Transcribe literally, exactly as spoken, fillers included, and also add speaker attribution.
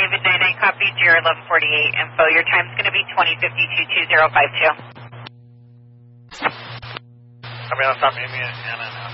Speaker 1: David nine nine, copy, J R eleven forty-eight, info. Your time's going to be twenty fifty-two, two zero five two.
Speaker 2: Copy, I'll stop, meet me at Anna now.